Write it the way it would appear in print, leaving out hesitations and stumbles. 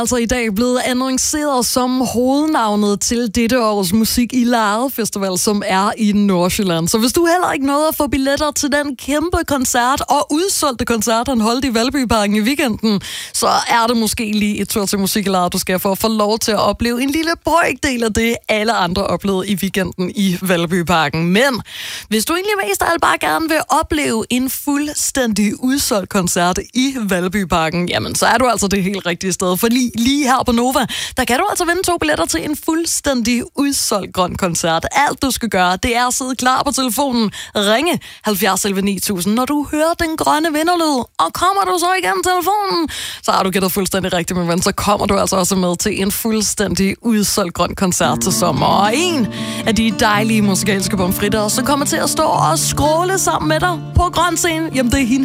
Altså i dag blevet annonceret som hovednavnet til dette års Musik i Lejet Festival, som er i Nordsjælland. Så hvis du heller ikke nåede at få billetter til den kæmpe koncert og udsolgte koncert, han holdt i Valbyparken i weekenden, så er det måske lige et tur til Musik i Lejet, du skal for at få lov til at opleve en lille brøkdel af det, alle andre oplevede i weekenden i Valbyparken. Men hvis du egentlig mest af alt bare gerne vil opleve en fuldstændig udsolgt koncert i Valbyparken, jamen så er du altså det helt rigtige sted, for lige her på Nova, der kan du altså vinde 2 billetter til en fuldstændig udsolgt grøn koncert. Alt du skal gøre, det er at sidde klar på telefonen, ringe 70 11 9000, når du hører den grønne vinderlyd, og kommer du så igennem telefonen, så har du gættet fuldstændig rigtigt, men ven, så kommer du altså også med til en fuldstændig udsolgt grøn koncert til sommer. Og en af de dejlige musikalske pomfritter, som kommer til at stå og skråle sammen med dig på grøn scene, jamen det er hende